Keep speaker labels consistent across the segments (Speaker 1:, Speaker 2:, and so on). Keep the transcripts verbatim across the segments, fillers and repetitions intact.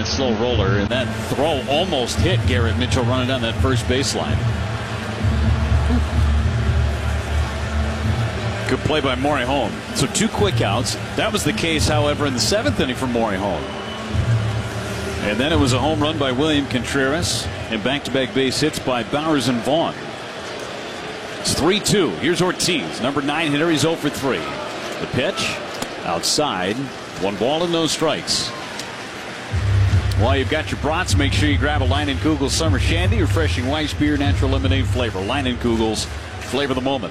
Speaker 1: a slow roller, and that throw almost hit Garrett Mitchell running down that first baseline. Good play by Morejon. So two quick outs. That was the case, however, in the seventh inning for Morejon. And then it was a home run by William Contreras and back-to-back base hits by Bowers and Vaughn. It's three two. Here's Ortiz, number nine hitter. He's oh for three. The pitch outside. One ball and no strikes. While you've got your brats, make sure you grab a Leinenkugel's Summer Shandy, refreshing Weiss beer, natural lemonade flavor. Leinenkugel's, flavor the moment.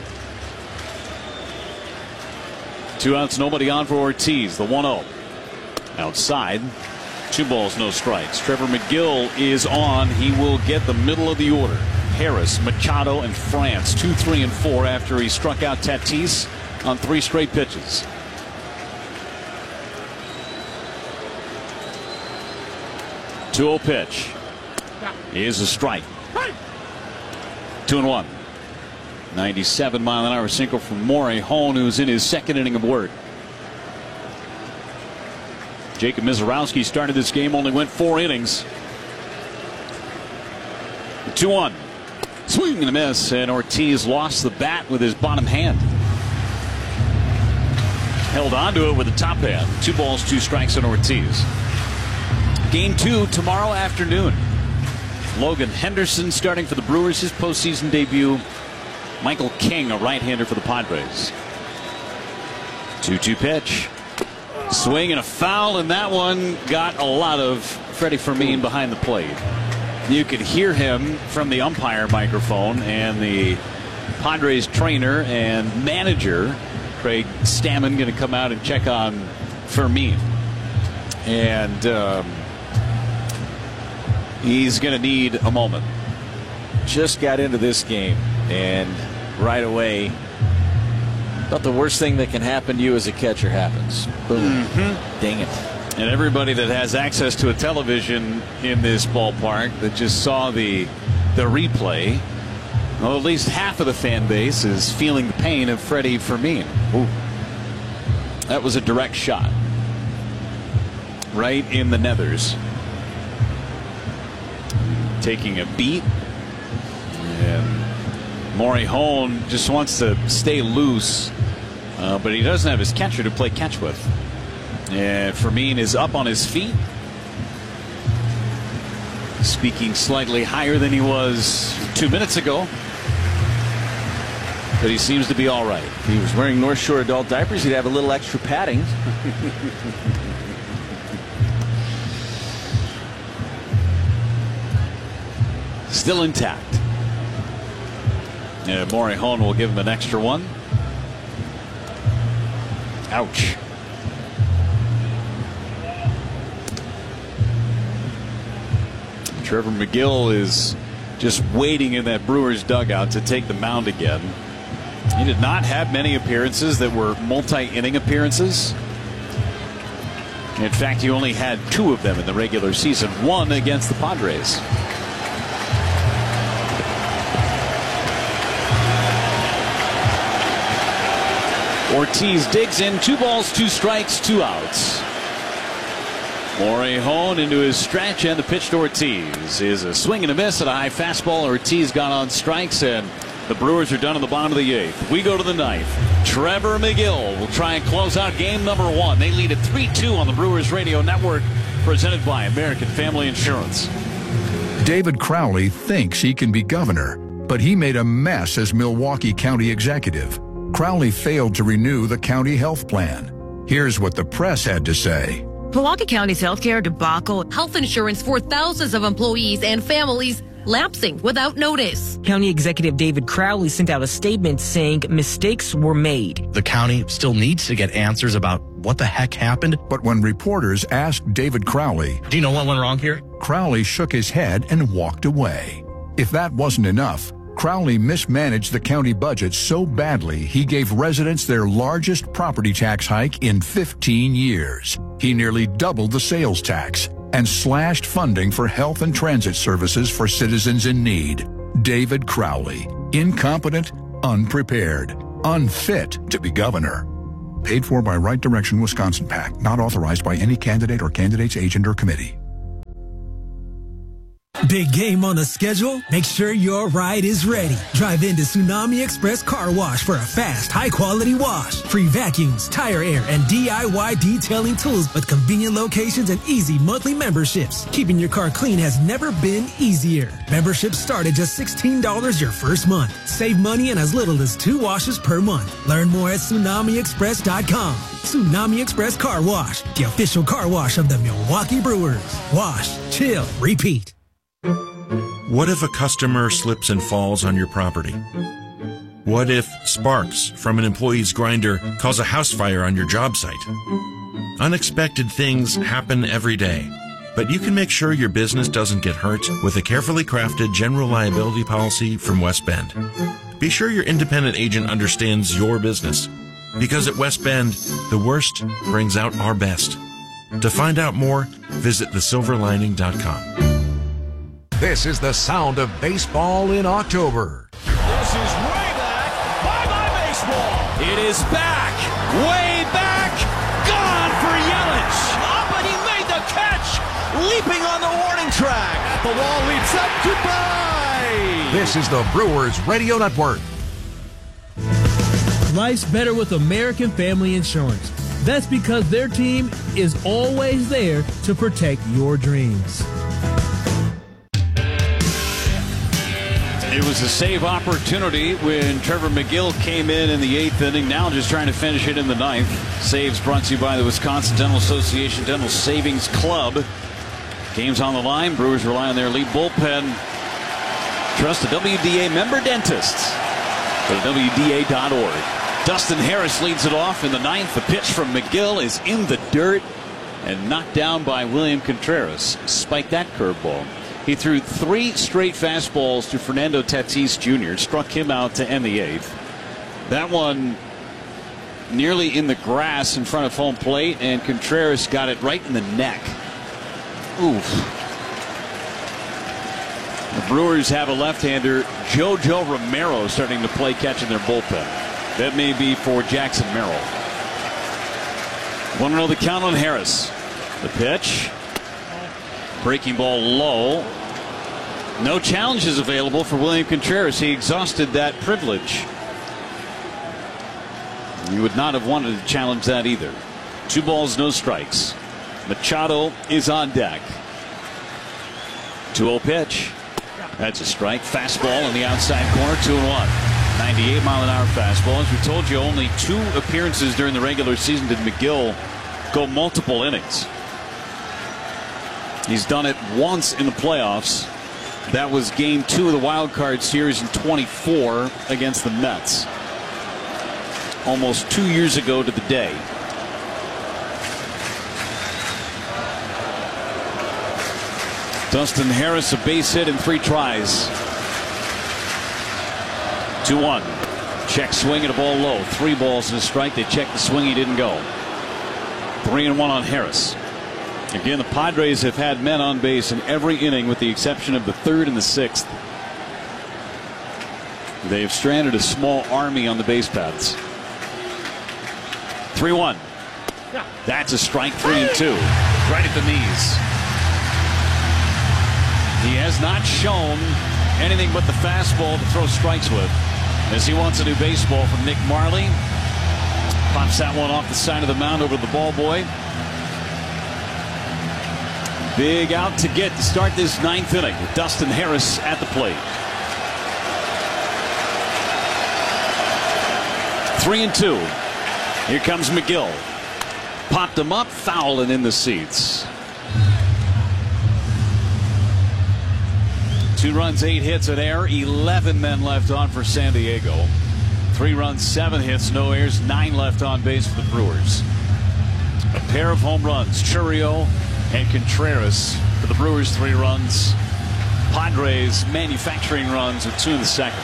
Speaker 1: Two outs, nobody on for Ortiz. The one oh. Outside. Two balls, no strikes. Trevor McGill is on. He will get the middle of the order. Harris, Machado, and France. Two, three, and four after he struck out Tatis on three straight pitches. two oh pitch. Is a strike. Two and one. ninety-seven mile an hour single from Morejon, who's in his second inning of work. Jacob Mizorowski started this game, only went four innings. two one. Swing and a miss, and Ortiz lost the bat with his bottom hand. Held onto it with the top hand. Two balls, two strikes on Ortiz. Game two tomorrow afternoon. Logan Henderson starting for the Brewers, his postseason debut. Michael King, a right-hander for the Padres. two two pitch. Swing and a foul, and that one got a lot of Freddie Fermin behind the plate. You could hear him from the umpire microphone, and the Padres trainer and manager, Craig Stammen, going to come out and check on Fermin. And um, he's going to need a moment. Just got into this game, and right away,
Speaker 2: but the worst thing that can happen to you as a catcher happens. Boom.
Speaker 1: Mm-hmm.
Speaker 2: Dang it.
Speaker 1: And everybody that has access to a television in this ballpark that just saw the the replay, well, at least half of the fan base is feeling the pain of Freddie Fermin. Ooh. That was a direct shot right in the nethers. Taking a beat. And Morejon just wants to stay loose, uh, but he doesn't have his catcher to play catch with. And Fermin is up on his feet, speaking slightly higher than he was two minutes ago, but he seems to be all right.
Speaker 2: If he was wearing North Shore adult diapers, he'd have a little extra padding.
Speaker 1: Still intact. Yeah, Morejon will give him an extra one. Ouch. Trevor McGill is just waiting in that Brewers dugout to take the mound again. He did not have many appearances that were multi-inning appearances. In fact, he only had two of them in the regular season, one against the Padres. Ortiz digs in, two balls, two strikes, two outs. Morejon into his stretch, and the pitch to Ortiz is a swing and a miss at a high fastball. Ortiz got on strikes, and the Brewers are done in the bottom of the eighth. We go to the ninth. Trevor McGill will try and close out game number one. They lead at three two on the Brewers Radio Network, presented by American Family Insurance.
Speaker 3: David Crowley thinks he can be governor, but he made a mess as Milwaukee County executive. Crowley failed to renew the county health plan. Here's what the press had to say.
Speaker 4: Milwaukee County's healthcare debacle, health insurance for thousands of employees and families lapsing without notice.
Speaker 5: County Executive David Crowley sent out a statement saying mistakes were made.
Speaker 6: The county still needs to get answers about what the heck happened.
Speaker 3: But when reporters asked David Crowley,
Speaker 6: do you know what went wrong here?
Speaker 3: Crowley shook his head and walked away. If that wasn't enough, Crowley mismanaged the county budget so badly he gave residents their largest property tax hike in fifteen years. He nearly doubled the sales tax and slashed funding for health and transit services for citizens in need. David Crowley, incompetent, unprepared, unfit to be governor. Paid for by Right Direction Wisconsin PAC, not authorized by any candidate or candidate's agent or committee.
Speaker 7: Big game on the schedule? Make sure your ride is ready. Drive into Tsunami Express Car Wash for a fast, high-quality wash. Free vacuums, tire air, and D I Y detailing tools with convenient locations and easy monthly memberships. Keeping your car clean has never been easier. Memberships start at just sixteen dollars your first month. Save money in as little as two washes per month. Learn more at tsunami express dot com. Tsunami Express Car Wash, the official car wash of the Milwaukee Brewers. Wash, chill, repeat.
Speaker 8: What if a customer slips and falls on your property? What if sparks from an employee's grinder cause a house fire on your job site? Unexpected things happen every day, but you can make sure your business doesn't get hurt with a carefully crafted general liability policy from West Bend. Be sure your independent agent understands your business, because at West Bend, the worst brings out our best. To find out more, visit the silver lining dot com.
Speaker 9: This is the sound of baseball in October.
Speaker 10: This is way back. Bye-bye baseball.
Speaker 1: It is back. Way back. Gone for Yelich.
Speaker 10: Oh, but he made the catch. Leaping on the warning track. At the wall, leaps up. Goodbye.
Speaker 9: This is the Brewers Radio Network.
Speaker 11: Life's better with American Family Insurance. That's because their team is always there to protect your dreams.
Speaker 1: It was a save opportunity when Trevor McGill came in in the eighth inning. Now just trying to finish it in the ninth. Saves brought to you by the Wisconsin Dental Association Dental Savings Club. Games on the line. Brewers rely on their elite bullpen. Trust a W D A member dentist. Go to W D A dot org. Dustin Harris leads it off in the ninth. The pitch from McGill is in the dirt and knocked down by William Contreras. Spiked that curveball. He threw three straight fastballs to Fernando Tatis Junior Struck him out to end the eighth. That one nearly in the grass in front of home plate, and Contreras got it right in the neck. Oof. The Brewers have a left-hander, JoJo Romero, starting to play catch in their bullpen. That may be for Jackson Merrill. one oh the count on Harris. The pitch. Breaking ball low. No challenges available for William Contreras. He exhausted that privilege. You would not have wanted to challenge that either. Two balls, no strikes. Machado is on deck. two oh pitch. That's a strike. Fastball in the outside corner. two and one. ninety-eight mile an hour fastball. As we told you, only two appearances during the regular season did McGill go multiple innings. He's done it once in the playoffs. That was game two of the wild card series in twenty-four against the Mets. Almost two years ago to the day. Dustin Harris, a base hit in three tries. two one. Check swing at a ball low. Three balls and a strike. They checked the swing. He didn't go. three and one on Harris. Again, the Padres have had men on base in every inning with the exception of the third and the sixth. They've stranded a small army on the base paths. three one. That's a strike. Three and two. Right at the knees. He has not shown anything but the fastball to throw strikes with, as he wants a new baseball from Nick Marley. Pops that one off the side of the mound over the ball boy. Big out to get to start this ninth inning with Dustin Harris at the plate. Three and two. Here comes McGill. Popped him up, foul and in the seats. Two runs, eight hits, an error, eleven men left on for San Diego. Three runs, seven hits, no errors, nine left on base for the Brewers. A pair of home runs, Chourio and Contreras for the Brewers, three runs. Padres manufacturing runs with two in the second.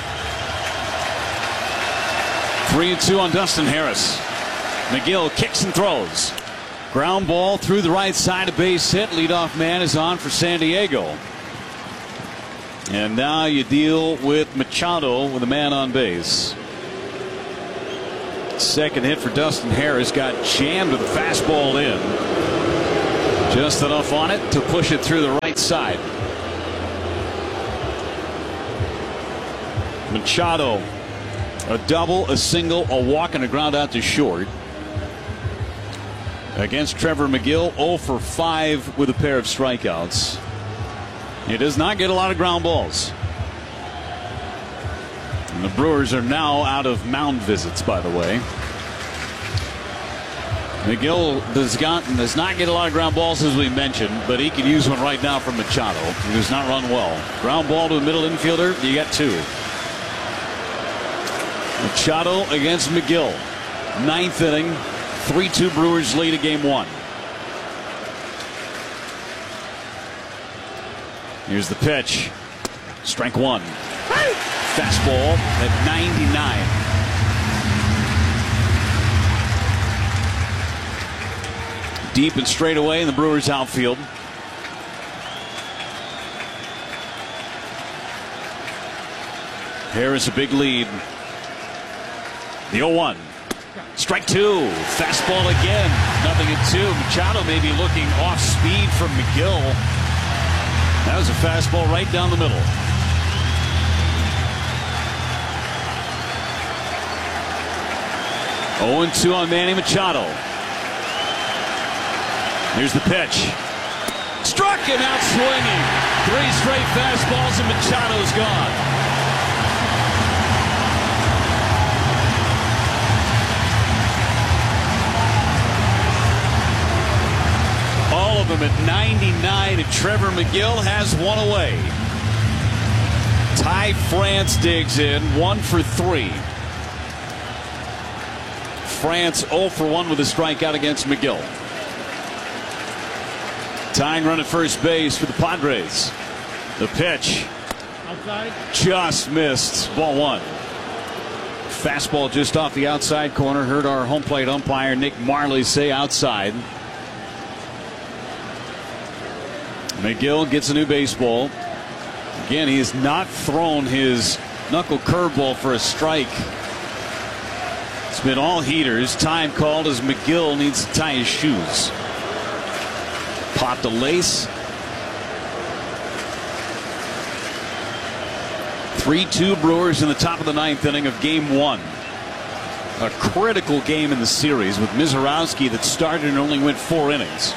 Speaker 1: Three and two on Dustin Harris. McGill kicks and throws. Ground ball through the right side, a base hit. Leadoff man is on for San Diego. And now you deal with Machado with a man on base. Second hit for Dustin Harris got jammed with a fastball in. Just enough on it to push it through the right side. Machado, a double, a single, a walk, and a ground out to short. Against Trevor Megill, oh for five with a pair of strikeouts. He does not get a lot of ground balls. And the Brewers are now out of mound visits, by the way. Megill does, got, does not get a lot of ground balls, as we mentioned, but he could use one right now from Machado, who does not run well. Ground ball to a middle infielder, you got two. Machado against Megill. Ninth inning, three two Brewers lead at game one. Here's the pitch. Strike one. Fastball at ninety-nine. Deep and straight away in the Brewers outfield. Harris a big lead. The oh one. Strike two. Fastball again. Nothing at two. Machado may be looking off speed from Megill. That was a fastball right down the middle. oh and two on Manny Machado. Here's the pitch. Struck him out swinging. Three straight fastballs and Machado's gone. All of them at ninety-nine, and Trevor Megill has one away. Ty France digs in, one for three. France oh for one with a strikeout against Megill. Tying run at first base for the Padres. The pitch. Outside. Just missed. Ball one. Fastball just off the outside corner. Heard our home plate umpire Nick Marley say outside. Megill gets a new baseball. Again, he has not thrown his knuckle curveball for a strike. It's been all heaters. Time called as Megill needs to tie his shoes. Popped a lace. three two Brewers in the top of the ninth inning of game one. A critical game in the series with Mizorowski that started and only went four innings.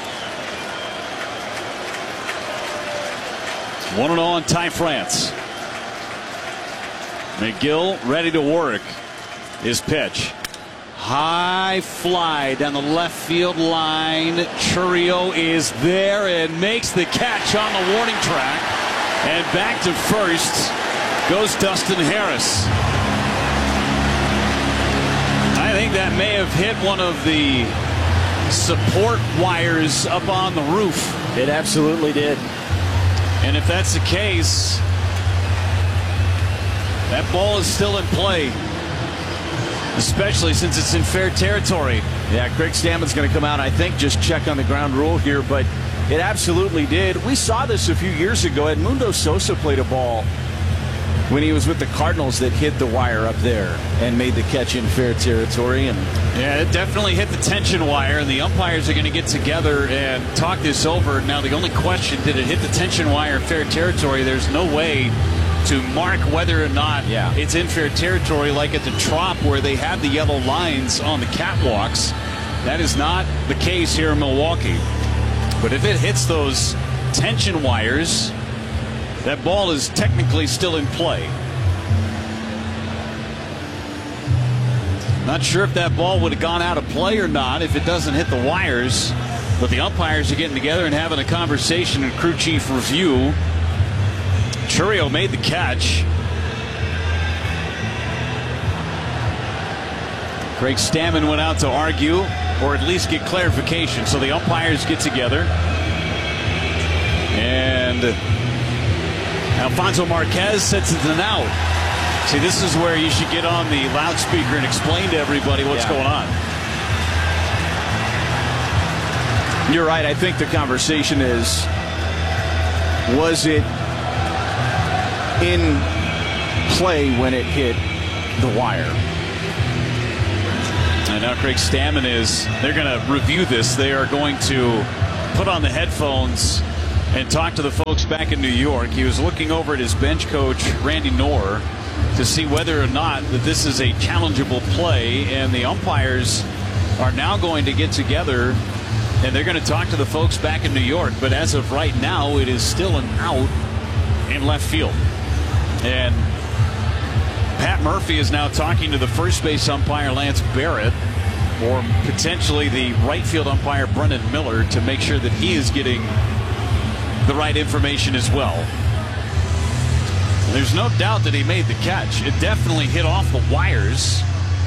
Speaker 1: one and oh on Ty France. Megill ready to work. His pitch. High fly down the left field line. Chourio is there and makes the catch on the warning track. And back to first goes Dustin Harris. I think that may have hit one of the support wires up on the roof.
Speaker 2: It absolutely did.
Speaker 1: And if that's the case, that ball is still in play. Especially since it's in fair territory.
Speaker 2: Yeah, Craig Stammen's going to come out, I think, just check on the ground rule here, but it absolutely did. We saw this a few years ago. Edmundo Sosa played a ball when he was with the Cardinals that hit the wire up there and made the catch in fair territory. And
Speaker 1: yeah, it definitely hit the tension wire, and the umpires are going to get together and talk this over. Now, the only question, did it hit the tension wire in fair territory? There's no way to mark whether or not
Speaker 2: yeah.
Speaker 1: it's in fair territory, like at the Trop where they have the yellow lines on the catwalks. That is not the case here in Milwaukee. But if it hits those tension wires, that ball is technically still in play. Not sure if that ball would have gone out of play or not if it doesn't hit the wires. But the umpires are getting together and having a conversation in crew chief review. Chourio made the catch. Craig Stammen went out to argue or at least get clarification. So the umpires get together. And Alfonso Marquez sets it an out. See, this is where you should get on the loudspeaker and explain to everybody what's
Speaker 2: yeah.
Speaker 1: going on.
Speaker 2: You're right. I think the conversation is, was it in play when it hit the wire?
Speaker 1: And now Craig Stammen is, they're going to review this. They are going to put on the headphones and talk to the folks back in New York. He was looking over at his bench coach, Randy Knorr, to see whether or not that this is a challengeable play, and the umpires are now going to get together and they're going to talk to the folks back in New York. But as of right now, it is still an out in left field. And Pat Murphy is now talking to the first base umpire, Lance Barrett, or potentially the right field umpire, Brendan Miller, to make sure that he is getting the right information as well. There's no doubt that he made the catch. It definitely hit off the wires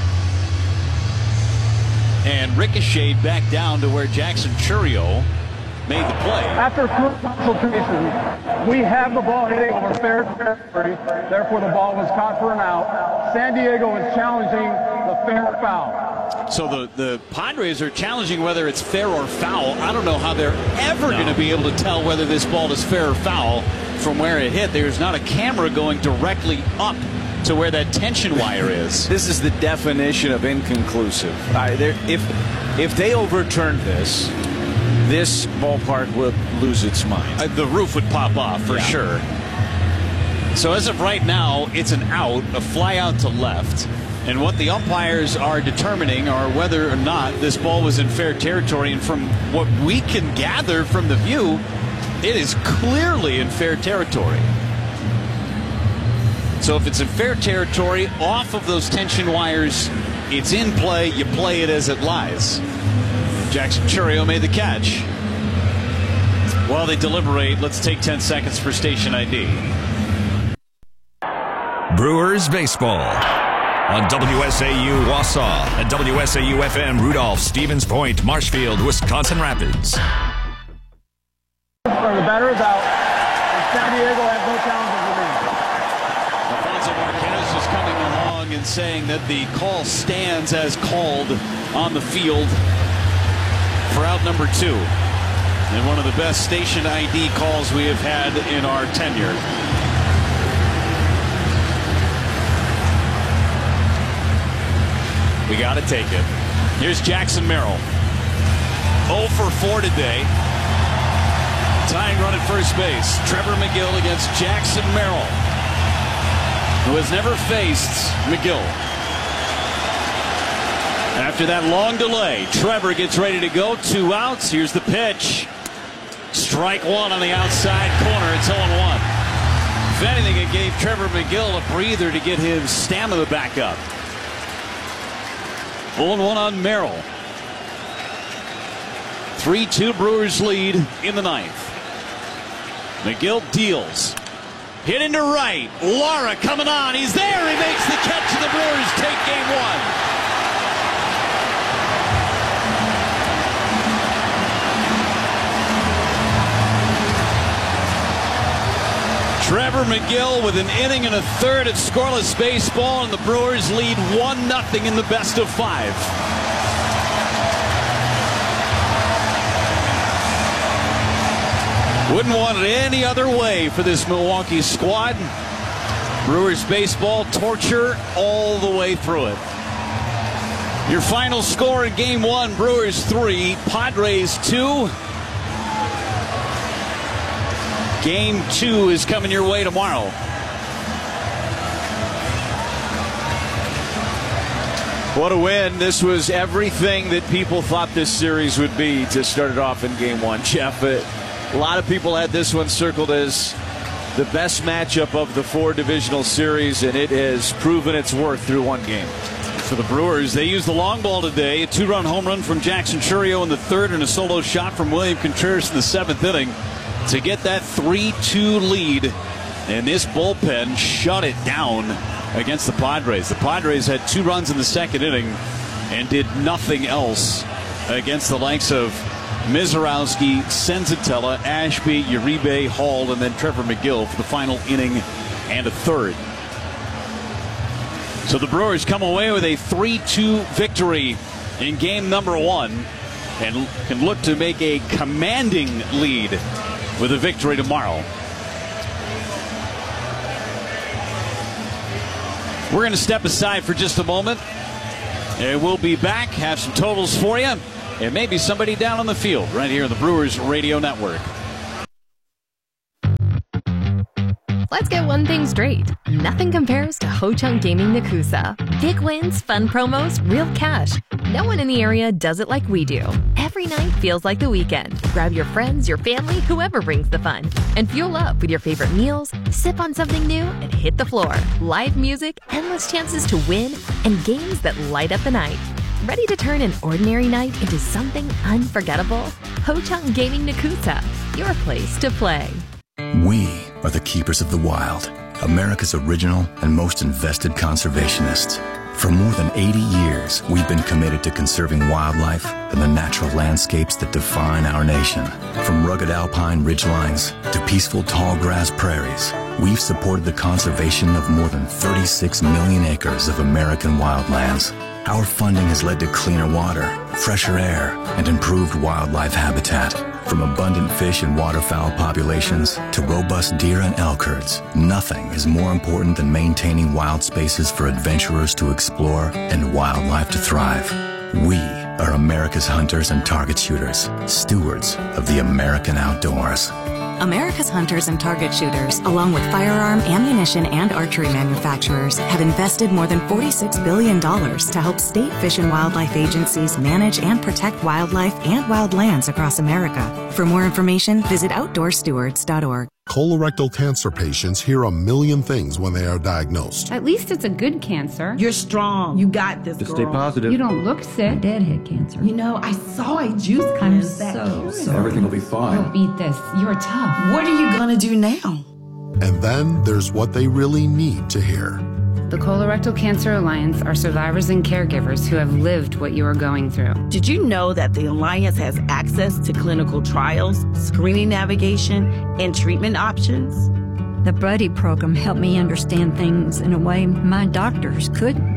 Speaker 1: and ricocheted back down to where Jackson Chourio made the play.
Speaker 12: After consultation, we have the ball hitting over fair territory. Therefore, the ball was caught for an out. San Diego is challenging the fair foul.
Speaker 1: So the, the Padres are challenging whether it's fair or foul. I don't know how they're ever no. going to be able to tell whether this ball is fair or foul from where it hit. There's not a camera going directly up to where that tension wire is.
Speaker 2: This is the definition of inconclusive. Uh, if if they overturned this, this ballpark would lose its mind.
Speaker 1: Uh, the roof would pop off for yeah. sure. So as of right now, it's an out, a fly out to left. And what the umpires are determining are whether or not this ball was in fair territory. And from what we can gather from the view, it is clearly in fair territory. So if it's in fair territory, off of those tension wires, it's in play. You play it as it lies. Jackson Chourio made the catch. While they deliberate, let's take ten seconds for station I D.
Speaker 13: Brewers baseball on W S A U Wausau and W S A U F M Rudolph, Stevens Point, Marshfield, Wisconsin Rapids.
Speaker 12: The batter is out. San Diego has no challenges remaining.
Speaker 1: Alfonso Marquez is coming along and saying that the call stands as called on the field for out number two. And one of the best station I D calls we have had in our tenure. We got to take it. Here's Jackson Merrill. oh for four today. Tying run at first base. Trevor Megill against Jackson Merrill, who has never faced Megill. After that long delay, Trevor gets ready to go. Two outs. Here's the pitch. Strike one on the outside corner. It's oh one. If anything, it gave Trevor Megill a breather to get his stamina back up. oh one on Merrill. three two Brewers lead in the ninth. Megill deals. Hit into right. Lara coming on. He's there. He makes the catch, and the Brewers take game one. Trevor Megill with an inning and a third of scoreless baseball, and the Brewers lead one nothing in the best of five. Wouldn't want it any other way for this Milwaukee squad. Brewers baseball torture all the way through it. Your final score in game one, Brewers three, Padres two. Game two is coming your way tomorrow. What a win. This was everything that people thought this series would be to start it off in game one. Jeff, it, a lot of people had this one circled as the best matchup of the four divisional series, and it has proven its worth through one game. For the Brewers, they used the long ball today. A two-run home run from Jackson Chourio in the third and a solo shot from William Contreras in the seventh inning to get that three two lead. And this bullpen shut it down against the Padres. The Padres had two runs in the second inning and did nothing else against the likes of Mizorowski, Senzatella, Ashby, Uribe, Hall, and then Trevor Megill for the final inning and a third. So the Brewers come away with a three two victory in game number one and can look to make a commanding lead with a victory tomorrow. We're going to step aside for just a moment, and we'll be back, have some totals for you, and maybe somebody down on the field right here on the Brewers Radio Network.
Speaker 14: Let's get one thing straight. Nothing compares to Ho Chunk Gaming Nakusa. Big wins, fun promos, real cash. No one in the area does it like we do. Every night feels like the weekend. Grab your friends, your family, whoever brings the fun. And fuel up with your favorite meals, sip on something new, and hit the floor. Live music, endless chances to win, and games that light up the night. Ready to turn an ordinary night into something unforgettable? Ho Chunk Gaming Nakusa, your place to play.
Speaker 15: We are the keepers of the wild, America's original and most invested conservationists. For more than eighty years, we've been committed to conserving wildlife and the natural landscapes that define our nation. From rugged alpine ridgelines to peaceful tall grass prairies, we've supported the conservation of more than thirty-six million acres of American wildlands. Our funding has led to cleaner water, fresher air, and improved wildlife habitat. From abundant fish and waterfowl populations to robust deer and elk herds, nothing is more important than maintaining wild spaces for adventurers to explore and wildlife to thrive. We are America's hunters and target shooters, stewards of the American outdoors.
Speaker 16: America's hunters and target shooters, along with firearm, ammunition, and archery manufacturers, have invested more than forty-six billion dollars to help state fish and wildlife agencies manage and protect wildlife and wildlands across America. For more information, visit outdoor stewards dot org.
Speaker 17: Colorectal cancer patients hear a million things when they are diagnosed.
Speaker 18: At least it's a good cancer.
Speaker 19: You're strong. You got this,
Speaker 20: Just
Speaker 19: girl.
Speaker 20: stay positive.
Speaker 18: You don't look sick. Deadhead cancer.
Speaker 19: You know, I saw a juice cleanse.
Speaker 18: So, so
Speaker 20: Everything will be fine.
Speaker 18: You'll beat this. You're tough.
Speaker 19: What are you gonna do now?
Speaker 17: And then there's what they really need to hear.
Speaker 18: The Colorectal Cancer Alliance are survivors and caregivers who have lived what you are going through.
Speaker 19: Did you know that the Alliance has access to clinical trials, screening navigation, and treatment options?
Speaker 21: The Buddy program helped me understand things in a way my doctors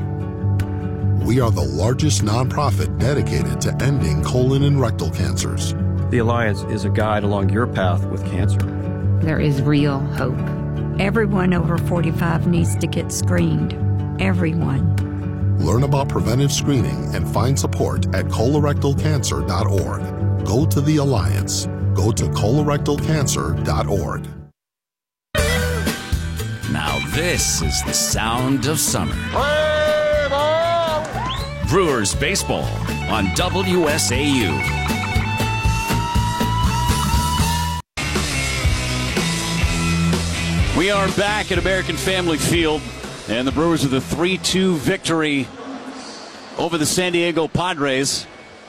Speaker 21: couldn't.
Speaker 17: We are the largest nonprofit dedicated to ending colon and rectal cancers.
Speaker 20: The Alliance is a guide along your path with cancer.
Speaker 18: There is real hope.
Speaker 21: Everyone over forty-five needs to get screened. Everyone.
Speaker 17: Learn about preventive screening and find support at colorectal cancer dot org. Go to the Alliance. Go to colorectal cancer dot org.
Speaker 13: Now this is the sound of summer. Play ball! Brewers baseball on W S A U.
Speaker 2: We are back at American Family Field, and the Brewers with a three two victory over the San Diego Padres.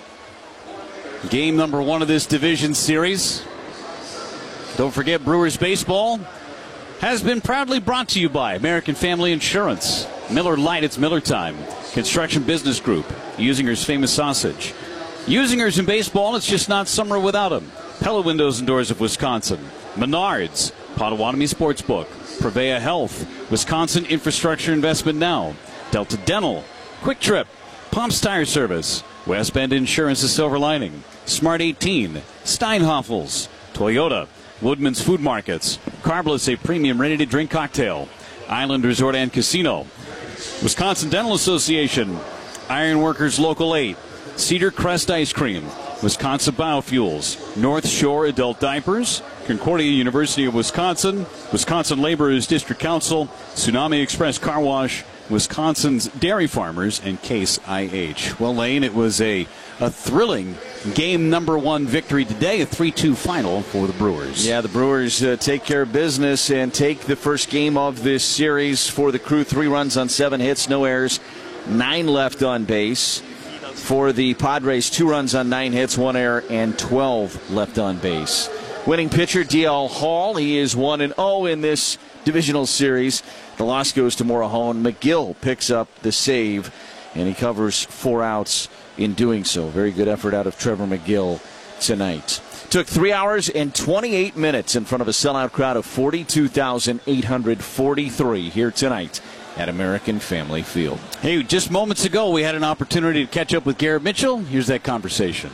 Speaker 2: Game number one of this division series. Don't forget, Brewers baseball has been proudly brought to you by American Family Insurance, Miller Lite, it's Miller time, Construction Business Group, Usinger's Famous Sausage. Usinger's in baseball, it's just not summer without them. Pella Windows and Doors of Wisconsin, Menards, Potawatomi Sportsbook, Prevea Health, Wisconsin Infrastructure Investment Now, Delta Dental, Quick Trip, Pomps Tire Service, West Bend Insurance, The Silver Lining, Smart eighteen, Steinhoffels, Toyota, Woodman's Food Markets, Carbliss, a premium ready-to-drink cocktail, Island Resort and Casino, Wisconsin Dental Association, Ironworkers Local eight, Cedar Crest Ice Cream, Wisconsin Biofuels, North Shore Adult Diapers, Concordia University of Wisconsin, Wisconsin Laborers District Council, Tsunami Express Car Wash, Wisconsin's Dairy Farmers, and Case I H. Well, Lane, it was a, a thrilling game number one victory today, a three two final for the Brewers.
Speaker 22: Yeah, the Brewers uh, take care of business and take the first game of this series for the Crew. Three runs on seven hits, no errors, nine left on base. For the Padres, two runs on nine hits, one error, and twelve left on base. Winning pitcher D L Hall, he is one and oh in this divisional series. The loss goes to Morejon. McGill picks up the save, and he covers four outs in doing so. Very good effort out of Trevor McGill tonight. Took three hours and twenty-eight minutes in front of a sellout crowd of forty-two thousand eight hundred forty-three here tonight at American Family Field.
Speaker 2: Hey, just moments ago we had an opportunity to catch up with Garrett Mitchell. Here's that conversation.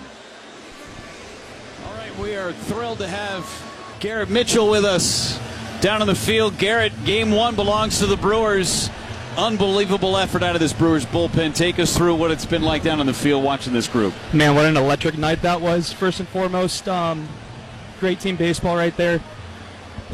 Speaker 2: All right, we are thrilled to have Garrett Mitchell with us down in the field. Garrett, game one belongs to the Brewers. Unbelievable effort out of this Brewers bullpen. Take us through what it's been like down in the field watching this group.
Speaker 23: Man, what an electric night that was, first and foremost. Um, great team baseball right there.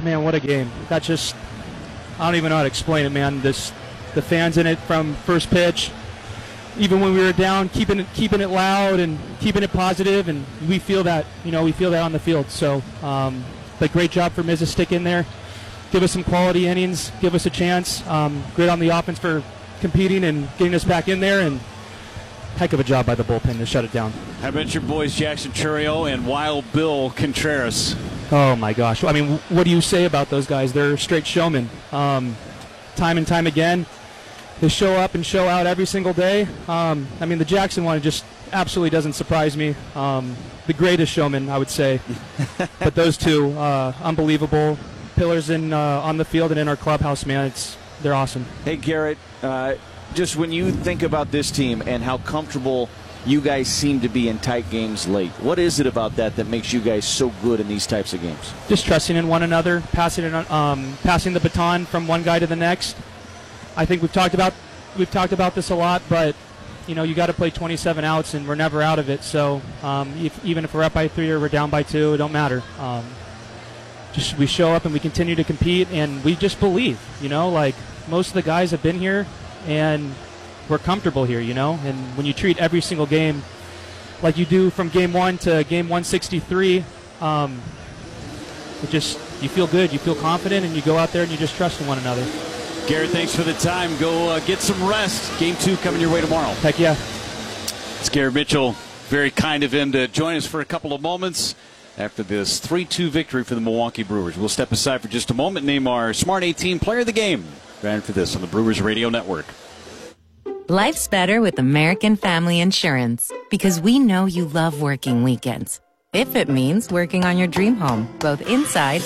Speaker 4: man, what a game. That just, I don't even know how to explain it, man. This, the fans in it from first pitch, even when we were down, keeping it, keeping it loud and keeping it positive, and we feel that, you know, we feel that on the field. So, um, but great job for Miz to stick in there, give us some quality innings, give us a chance. Um, great on the offense for competing and getting us back in there, and heck of a job by the bullpen to shut it down.
Speaker 1: How about your boys Jackson Chourio and Wild Bill Contreras?
Speaker 4: Oh my gosh! I mean, what do you say about those guys? They're straight showmen. Um, time and time again, they show up and show out every single day. Um, I mean, the Jackson one just absolutely doesn't surprise me. Um, the greatest showman, I would say. But those two, uh, unbelievable pillars in uh, on the field and in our clubhouse, man. It's they're awesome.
Speaker 22: Hey, Garrett. Uh, Just when you think about this team and how comfortable you guys seem to be in tight games late, what is it about that that makes you guys so good in these types of games?
Speaker 4: Just trusting in one another, passing it, um, passing the baton from one guy to the next. I think we've talked about we've talked about this a lot, but you know you got to play twenty-seven outs, and we're never out of it. So um, if, even if we're up by three or we're down by two, it don't matter. Um, just we show up and we continue to compete, and we just believe. You know, like most of the guys have been here. And we're comfortable here, you know. And when you treat every single game like you do from game one to game one sixty-three, um, it just you feel good, you feel confident, and you go out there and you just trust in one another.
Speaker 1: Garrett, thanks for the time. Go uh, get some rest. Game two coming your way tomorrow.
Speaker 4: Heck yeah.
Speaker 1: It's Garrett Mitchell. Very kind of him to join us for a couple of moments after this three two victory for the Milwaukee Brewers. We'll step aside for just a moment, name our Smart eighteen Player of the Game. Granted for this on the Brewers Radio Network.
Speaker 16: Life's better with American Family Insurance because we know you love working weekends. If it means working on your dream home, both inside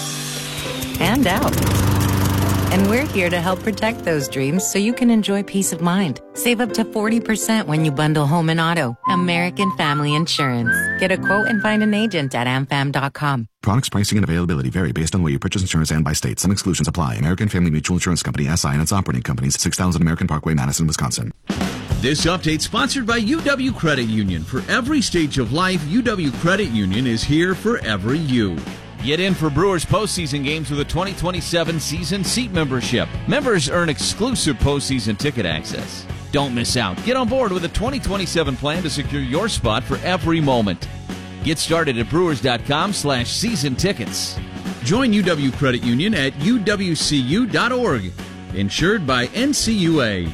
Speaker 16: and out. And we're here to help protect those dreams so you can enjoy peace of mind. Save up to forty percent when you bundle home and auto. American Family Insurance. Get a quote and find an agent at am fam dot com.
Speaker 5: Products, pricing, and availability vary based on where you purchase insurance and by state. Some exclusions apply. American Family Mutual Insurance Company, S I and its operating companies, six thousand American Parkway, Madison, Wisconsin.
Speaker 10: This update sponsored by U W Credit Union. For every stage of life, U W Credit Union is here for every you. Get in for Brewers postseason games with a twenty twenty-seven season seat membership. Members earn exclusive postseason ticket access. Don't miss out. Get on board with a twenty twenty-seven plan to secure your spot for every moment. Get started at brewers.com slash season tickets. Join U W Credit Union at u w c u dot org. Insured by N C U A.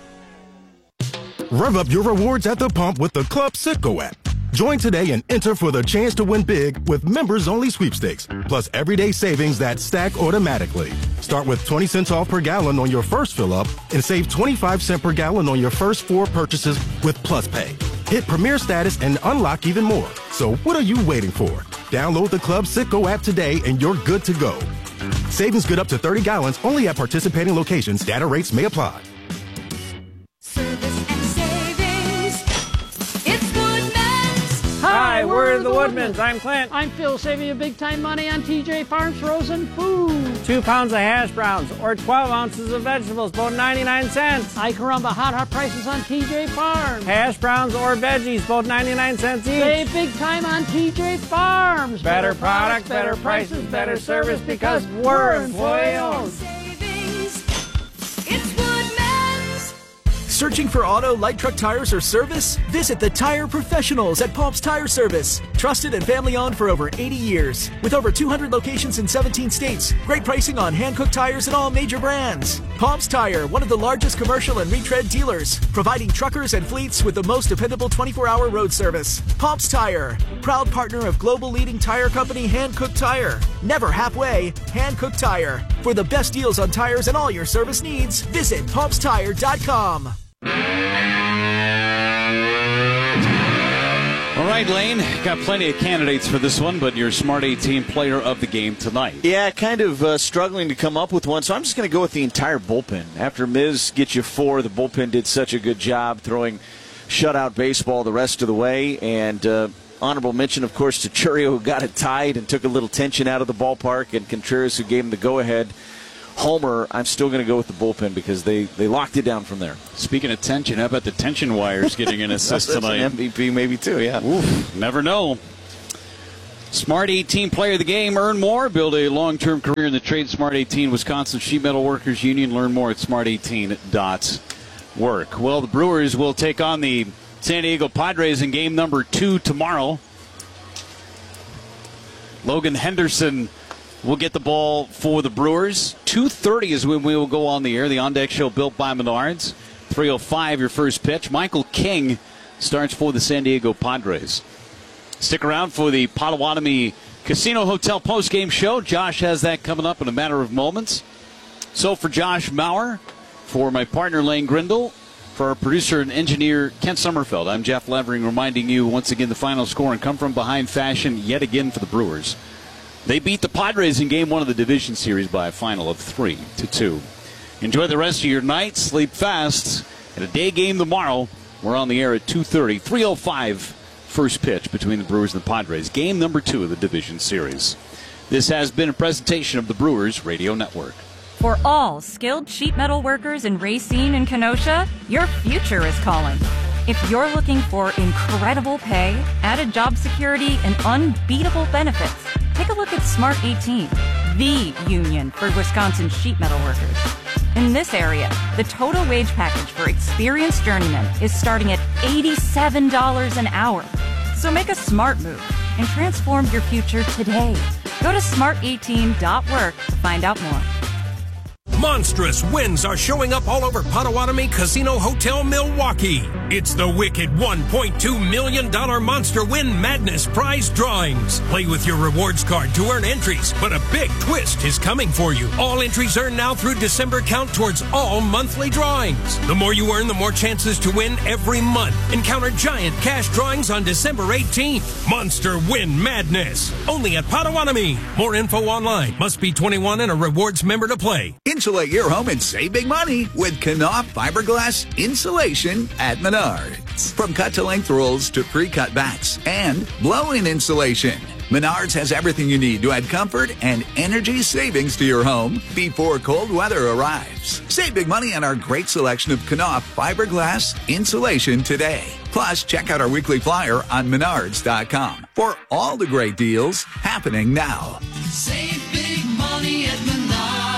Speaker 23: Rev up your rewards at the pump with the Club Citgo app. Join today and enter for the chance to win big with members-only sweepstakes, plus everyday savings that stack automatically. Start with twenty cents off per gallon on your first fill-up and save twenty-five cents per gallon on your first four purchases with Plus Pay. Hit Premier status and unlock even more. So what are you waiting for? Download the Club Citgo app today and you're good to go. Savings good up to thirty gallons only at participating locations. Data rates may apply.
Speaker 24: Hi, we're the Woodmans. I'm Clint. I'm Phil, saving you big time money on T J Farms frozen food. Two pounds of hash browns or twelve ounces of vegetables, both ninety-nine cents. Hi, Caramba, hot, hot prices on T J Farms. Hash browns or veggies, both ninety-nine cents each. Save big time on T J Farms. Better, better product, better prices, better service because we're employee owned.
Speaker 25: Searching for auto, light truck tires or service? Visit the Tire Professionals at Paul's Tire Service. Trusted and family owned for over eighty years. With over two hundred locations in seventeen states. Great pricing on hand-cooked tires and all major brands. Paul's Tire, one of the largest commercial and retread dealers. Providing truckers and fleets with the most dependable twenty-four hour road service. Paul's Tire, proud partner of global leading tire company Hankook Tire. Never halfway, Hankook Tire. For the best deals on tires and all your service needs, visit palms tire dot com.
Speaker 1: All right, Lane, got plenty of candidates for this one, but your Smart eighteen Player of the Game tonight.
Speaker 22: Yeah, kind of uh, struggling to come up with one, so I'm just going to go with the entire bullpen. After Miz gets you four, the bullpen did such a good job throwing shutout baseball the rest of the way, and uh, honorable mention, of course, to Chourio, who got it tied and took a little tension out of the ballpark, and Contreras, who gave him the go-ahead. Homer, I'm still going to go with the bullpen because they, they locked it down from there.
Speaker 1: Speaking of tension, how about the tension wires getting an assist
Speaker 22: That's
Speaker 1: tonight?
Speaker 22: an M V P maybe too, yeah.
Speaker 1: Oof, never know. Smart eighteen player of the game. Earn more. Build a long-term career in the trade. Smart eighteen, Wisconsin Sheet Metal Workers Union. Learn more at smart eighteen dot work. Well, the Brewers will take on the San Diego Padres in game number two tomorrow. Logan Henderson will get the ball for the Brewers. two thirty is when we will go on the air. The On Deck Show built by Menards. three oh five your first pitch. Michael King starts for the San Diego Padres. Stick around for the Potawatomi Casino Hotel postgame show. Josh has that coming up in a matter of moments. So for Josh Maurer, for my partner Lane Grindle, for our producer and engineer Kent Sommerfeld, I'm Jeff Levering reminding you once again the final score and come from behind fashion yet again for the Brewers. They beat the Padres in game one of the division series by a final of three to two. Enjoy the rest of your night. Sleep fast. And a day game tomorrow. We're on the air at two thirty. three oh five first pitch between the Brewers and the Padres. Game number two of the division series. This has been a presentation of the Brewers Radio Network.
Speaker 3: For all skilled sheet metal workers in Racine and Kenosha, your future is calling. If you're looking for incredible pay, added job security, and unbeatable benefits, take a look at Smart eighteen, the union for Wisconsin sheet metal workers. In this area, the total wage package for experienced journeymen is starting at eighty-seven dollars an hour. So make a smart move and transform your future today. Go to smart eighteen dot work to find out more.
Speaker 6: Monstrous wins are showing up all over Potawatomi Casino Hotel Milwaukee. It's the wicked one point two million dollars Monster Win Madness prize drawings. Play with your rewards card to earn entries, but a big twist is coming for you. All entries earned now through December count towards all monthly drawings. The more you earn, the more chances to win every month. Encounter giant cash drawings on December eighteenth. Monster Win Madness. Only at Potawatomi. More info online. Must be twenty-one and a rewards member to play.
Speaker 7: Insulate your home and save big money with Knauf fiberglass insulation at Menards. From cut-to-length rolls to pre-cut bats and blow-in insulation, Menards has everything you need to add comfort and energy savings to your home before cold weather arrives. Save big money on our great selection of Knauf fiberglass insulation today. Plus, check out our weekly flyer on menards dot com for all the great deals happening now.
Speaker 8: Save big money at Menards.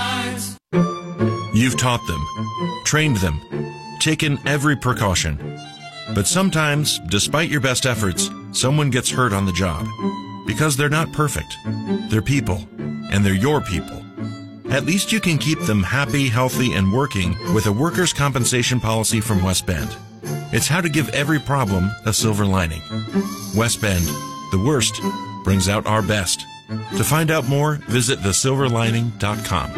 Speaker 9: You've taught them, trained them, taken every precaution. But sometimes, despite your best efforts, someone gets hurt on the job. Because they're not perfect. They're people, and they're your people. At least you can keep them happy, healthy, and working with a workers' compensation policy from West Bend. It's how to give every problem a silver lining. West Bend, the worst brings out our best. To find out more, visit the silver lining dot com.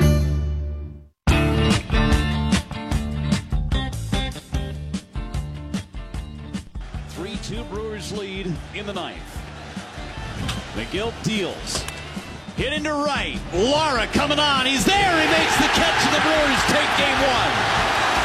Speaker 1: three two Brewers lead in the ninth. McGill deals. Hit into right. Lara coming on. He's there. He makes the catch, and the Brewers take game one.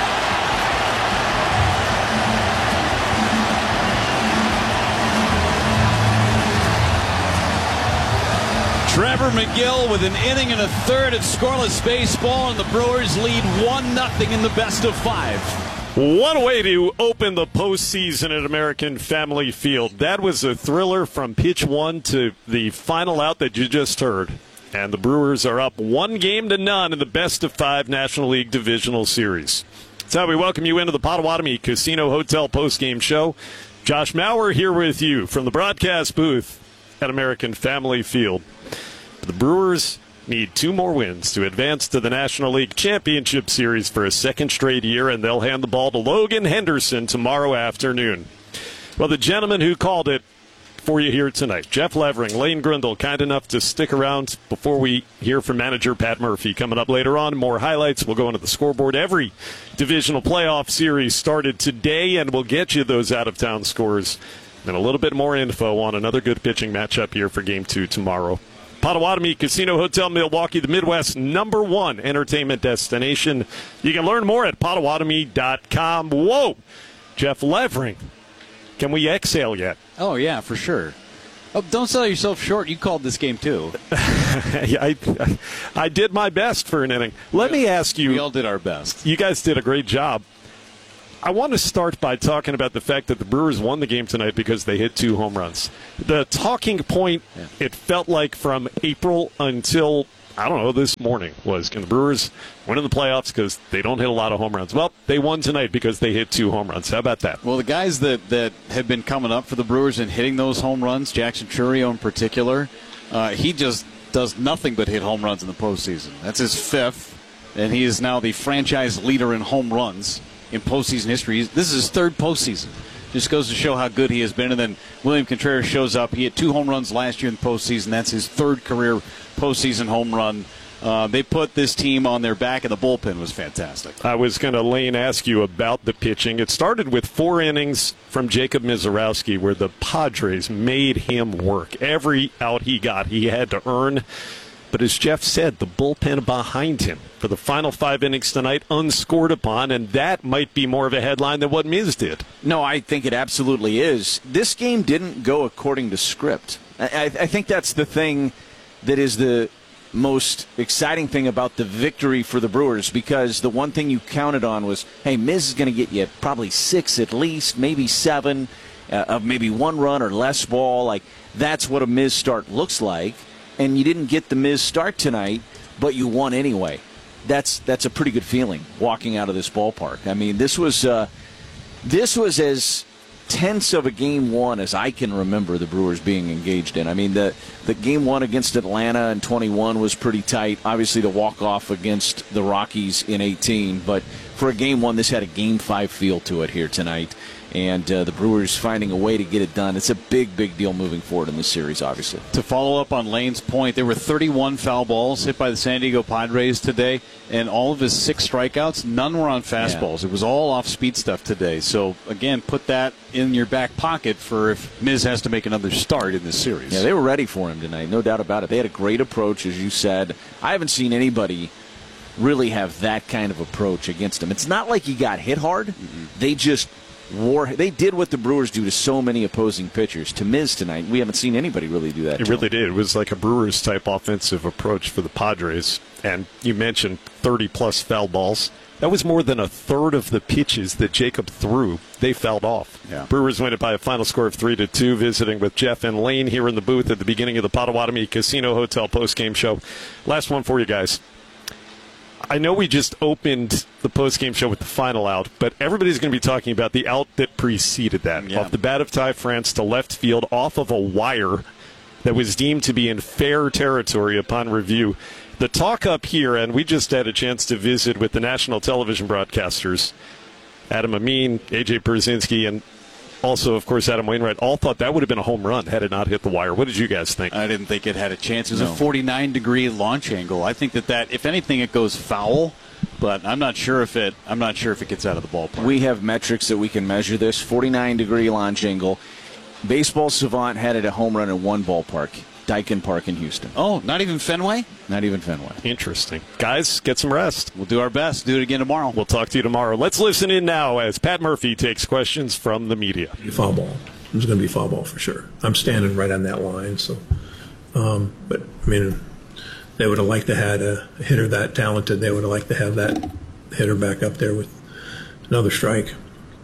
Speaker 1: Trevor McGill with an inning and a third of scoreless baseball, and the Brewers lead one nothing in the best of five.
Speaker 26: One way to open the postseason at American Family Field. That was a thriller from pitch one to the final out that you just heard. And the Brewers are up one game to none in the best of five National League Divisional Series. That's how we welcome you into the Potawatomi Casino Hotel postgame show. Josh Maurer here with you from the broadcast booth at American Family Field. The Brewers need two more wins to advance to the National League Championship Series for a second straight year, and they'll hand the ball to Logan Henderson tomorrow afternoon. Well, the gentleman who called it for you here tonight, Jeff Levering, Lane Grindle, kind enough to stick around before we hear from manager Pat Murphy. Coming up later on, more highlights. We'll go into the scoreboard. Every divisional playoff series started today, and we'll get you those out-of-town scores and a little bit more info on another good pitching matchup here for Game two tomorrow. Potawatomi Casino Hotel Milwaukee, the Midwest's number one entertainment destination. You can learn more at potawatomi dot com. Whoa! Jeff Levering, can we exhale yet?
Speaker 1: Oh, yeah, for sure. Oh, don't sell yourself short. You called this game, too.
Speaker 26: I, I, I did my best for an inning. Let me ask you.
Speaker 1: We all did our best.
Speaker 26: You guys did a great job. I want to start by talking about the fact that the Brewers won the game tonight because they hit two home runs. The talking point, yeah. it felt like from April until, I don't know, this morning was, can the Brewers win in the playoffs because they don't hit a lot of home runs? Well, they won tonight because they hit two home runs. How about that?
Speaker 2: Well, the guys that, that have been coming up for the Brewers and hitting those home runs, Jackson Chourio in particular, uh, he just does nothing but hit home runs in the postseason. That's his fifth, and he is now the franchise leader in home runs in postseason history. This is his third postseason. Just goes to show how good he has been. And then William Contreras shows up. He hit two home runs last year in the postseason. That's his third career postseason home run. Uh, they put this team on their back, and the bullpen was fantastic.
Speaker 26: I was going to, Lane, ask you about the pitching. It started with four innings from Jacob Misiorowski where the Padres made him work. Every out he got, he had to earn. But as Jeff said, the bullpen behind him for the final five innings tonight unscored upon, and that might be more of a headline than what Miz did.
Speaker 22: No, I think it absolutely is. This game didn't go according to script. I, I think that's the thing that is the most exciting thing about the victory for the Brewers, because the one thing you counted on was, hey, Miz is going to get you probably six at least, maybe seven, uh, of maybe one run or less ball. Like, that's what a Miz start looks like. And you didn't get the Miz start tonight, but you won anyway. That's that's a pretty good feeling walking out of this ballpark. I mean, this was uh, this was as tense of a game one as I can remember the Brewers being engaged in. I mean, the the game one against Atlanta in twenty-one was pretty tight. Obviously, the walk off against the Rockies in eighteen, but for a game one, this had a game five feel to it here tonight. And uh, the Brewers finding a way to get it done. It's a big, big deal moving forward in this series, obviously.
Speaker 2: To follow up on Lane's point, there were thirty-one foul balls hit by the San Diego Padres today, and all of his six strikeouts, none were on fastballs. Yeah. It was all off-speed stuff today. So, again, put that in your back pocket for if Miz has to make another start in this series.
Speaker 22: Yeah, they were ready for him tonight, no doubt about it. They had a great approach, as you said. I haven't seen anybody really have that kind of approach against him. It's not like he got hit hard. Mm-hmm. They just... War, they did what the Brewers do to so many opposing pitchers. To Miz tonight, we haven't seen anybody really do that.
Speaker 26: It really did. It was like a Brewers-type offensive approach for the Padres. And you mentioned thirty-plus foul balls. That was more than a third of the pitches that Jacob threw. They fouled off.
Speaker 2: Yeah.
Speaker 26: Brewers win it by a final score of three to two. Visiting with Jeff and Lane here in the booth at the beginning of the Potawatomi Casino Hotel postgame show. Last one for you guys. I know we just opened the postgame show with the final out, but everybody's going to be talking about the out that preceded that.
Speaker 2: Yeah.
Speaker 26: Off the bat of Ty France to left field off of a wire that was deemed to be in fair territory upon review. The talk up here, and we just had a chance to visit with the national television broadcasters, Adam Amin, A J Pierzynski, and also, of course, Adam Wainwright, all thought that would have been a home run had it not hit the wire. What did you guys think?
Speaker 2: I didn't think it had a chance. It was
Speaker 22: no.
Speaker 2: a forty-nine degree launch angle. I think that, that, if anything, it goes foul, but I'm not sure if it I'm not sure if it gets out of the ballpark.
Speaker 22: We have metrics that we can measure this. forty-nine degree launch angle. Baseball Savant had it a home run in one ballpark, Daikin Park in Houston.
Speaker 2: Oh, not even Fenway?
Speaker 22: Not even Fenway.
Speaker 26: Interesting. Guys, get some rest.
Speaker 2: We'll do our best. Do it again tomorrow.
Speaker 26: We'll talk to you tomorrow. Let's listen in now as Pat Murphy takes questions from the media.
Speaker 11: Foul ball. It's going to be foul ball for sure. I'm standing right on that line. So, um, but I mean, they would have liked to have a hitter that talented. They would have liked to have that hitter back up there with another strike.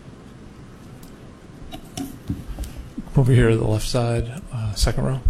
Speaker 12: Over here to the left side, uh, second row.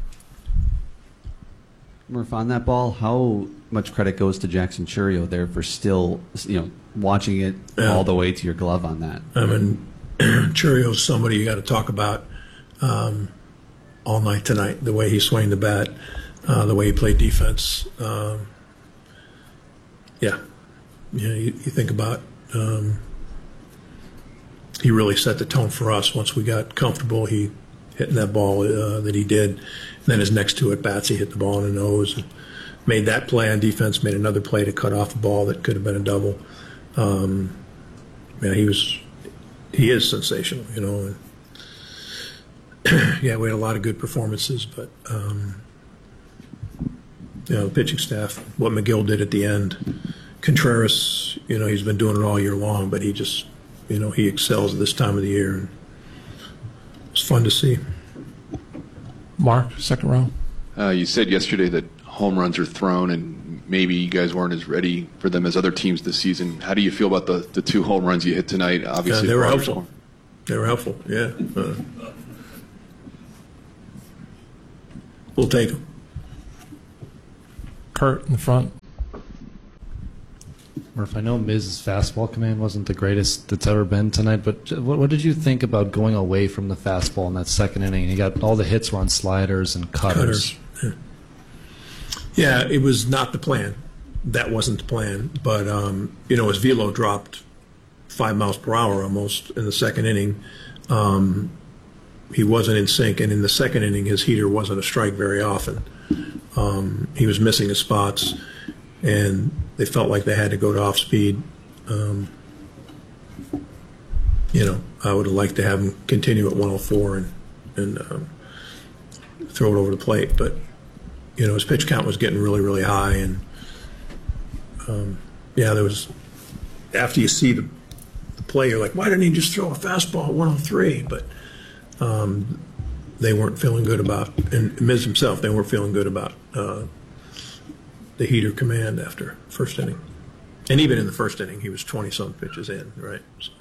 Speaker 14: Murph, on that ball, how much credit goes to Jackson Chourio there for still, you know, watching it
Speaker 11: yeah.
Speaker 14: all the way to your glove on that?
Speaker 11: I mean, Chourio's somebody you got to talk about um, all night tonight. The way he swung the bat, uh, the way he played defense. Um, yeah, you know, you, you think about. Um, he really set the tone for us once we got comfortable. He hitting that ball uh, that he did. And then his next two at bats, he hit the ball in the nose and made that play on defense, made another play to cut off the ball that could have been a double. Um, yeah, he was, he is sensational, you know. And yeah, we had a lot of good performances, but, um, you know, the pitching staff, what McGill did at the end. Contreras, you know, he's been doing it all year long, but he just, you know, he excels at this time of the year. And it's fun to see.
Speaker 12: Mark, second row.
Speaker 15: Uh, you said yesterday that home runs are thrown, and maybe you guys weren't as ready for them as other teams this season. How do you feel about the, the two home runs you hit tonight? Obviously,
Speaker 11: yeah, they were
Speaker 15: Rogers
Speaker 11: helpful.
Speaker 15: scoring.
Speaker 11: They were helpful, yeah. Uh, we'll take them.
Speaker 12: Kurt in the front.
Speaker 17: Murph, I know Miz's fastball command wasn't the greatest that's ever been tonight, but what, what did you think about going away from the fastball in that second inning? He got all the hits were on sliders and cutters.
Speaker 11: Cutters. Yeah. yeah, it was not the plan. That wasn't the plan. But, um, you know, his velo dropped five miles per hour almost in the second inning. Um, he wasn't in sync, and in the second inning, his heater wasn't a strike very often. Um, he was missing his spots, and they felt like they had to go to off speed. Um, you know, I would have liked to have him continue at one oh four and and um, throw it over the plate, but you know his pitch count was getting really, really high, and um, yeah, there was after you see the, the play, you're like, why didn't he just throw a fastball at one oh three? But um, they weren't feeling good about, and Miz himself, they weren't feeling good about. Uh, the heater command after first inning. And even in the first inning, he was twenty-some pitches in, right? So.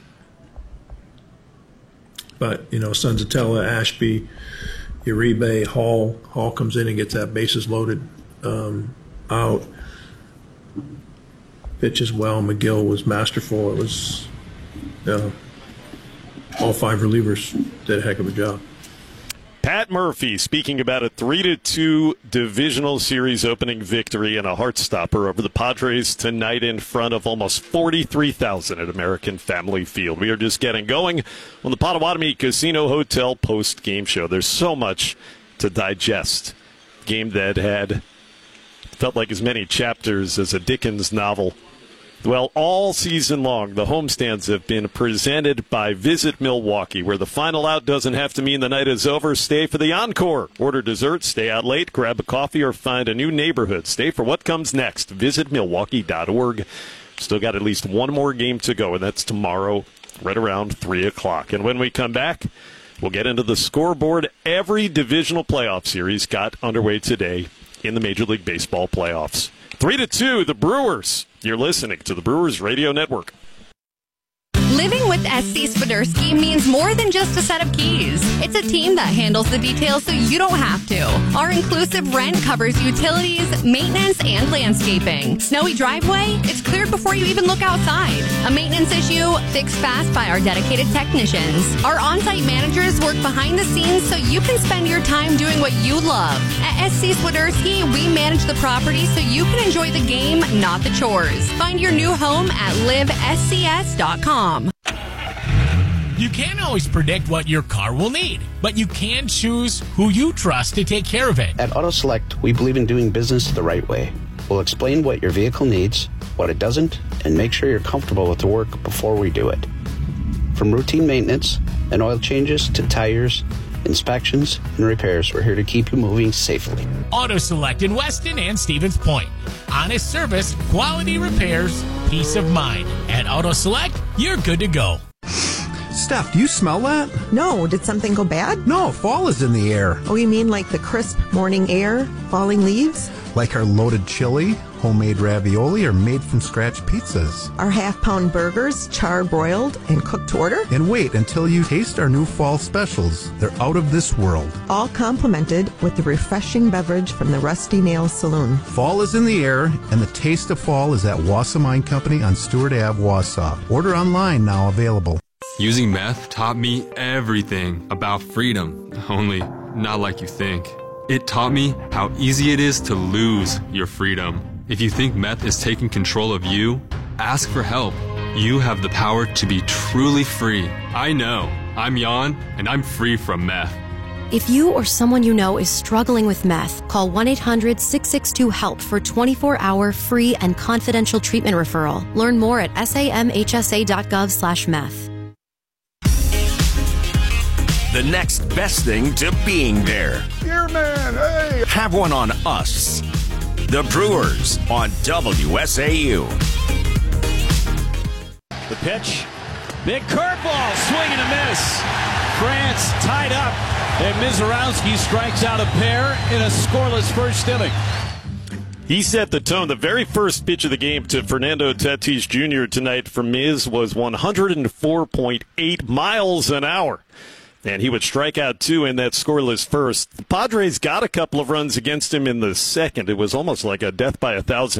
Speaker 11: But, you know, Senzatella, Ashby, Uribe, Hall. Hall comes in and gets that bases loaded um, out. Pitches well. McGill was masterful. It was, uh, all five relievers did a heck of a job.
Speaker 26: Pat Murphy speaking about a three to two divisional series opening victory and a heart-stopper over the Padres tonight in front of almost forty-three thousand at American Family Field. We are just getting going on the Potawatomi Casino Hotel post-game show. There's so much to digest. Game that had felt like as many chapters as a Dickens novel. Well, all season long, the homestands have been presented by Visit Milwaukee, where the final out doesn't have to mean the night is over. Stay for the encore. Order dessert, stay out late, grab a coffee, or find a new neighborhood. Stay for what comes next. Visit Milwaukee dot org. Still got at least one more game to go, and that's tomorrow right around three o'clock. And when we come back, we'll get into the scoreboard. Every divisional playoff series got underway today in the Major League Baseball playoffs. Three to two, the Brewers. You're listening to the Brewers Radio Network.
Speaker 18: Living with S C Swiderski means more than just a set of keys. It's a team that handles the details so you don't have to. Our inclusive rent covers utilities, maintenance, and landscaping. Snowy driveway? It's cleared before you even look outside. A maintenance issue? Fixed fast by our dedicated technicians. Our on-site managers work behind the scenes so you can spend your time doing what you love. At S C Swiderski, we manage the property so you can enjoy the game, not the chores. Find your new home at live S C S dot com.
Speaker 19: You can't always predict what your car will need, but you can choose who you trust to take care of it.
Speaker 20: At AutoSelect, we believe in doing business the right way. We'll explain what your vehicle needs, what it doesn't, and make sure you're comfortable with the work before we do it. From routine maintenance and oil changes to tires, inspections, and repairs, we're here to keep you moving safely.
Speaker 19: AutoSelect in Weston and Stevens Point. Honest service, quality repairs, peace of mind. At AutoSelect, you're good to go.
Speaker 21: Steph, do you smell that?
Speaker 27: No. Did something go bad?
Speaker 21: No, fall is in the air.
Speaker 27: Oh, you mean like the crisp morning air, falling leaves?
Speaker 21: Like our loaded chili, homemade ravioli, or made from scratch pizzas.
Speaker 27: Our half-pound burgers, char-broiled and cooked to order?
Speaker 21: And wait until you taste our new fall specials. They're out of this world.
Speaker 27: All complemented with the refreshing beverage from the Rusty Nail Saloon.
Speaker 21: Fall is in the air, and the taste of fall is at Wausau Mine Company on Stewart Avenue, Wausau. Order online now available.
Speaker 28: Using meth taught me everything about freedom, only not like you think. It taught me how easy it is to lose your freedom. If you think meth is taking control of you, ask for help. You have the power to be truly free. I know. I'm Jan, and I'm free from meth.
Speaker 29: If you or someone you know is struggling with meth, call one eight hundred six six two HELP for twenty-four hour free and confidential treatment referral. Learn more at samhsa.gov slash meth.
Speaker 13: The next best thing to being there.
Speaker 30: Here, man, hey!
Speaker 13: Have one on us. The Brewers on W S A U.
Speaker 1: The pitch. Big curveball. Swing and a miss. France tied up. And Mizorowski strikes out a pair in a scoreless first inning.
Speaker 26: He set the tone. The very first pitch of the game to Fernando Tatis Junior tonight from Miz was one oh four point eight miles an hour. And he would strike out two in that scoreless first. The Padres got a couple of runs against him in the second. It was almost like a death by a thousand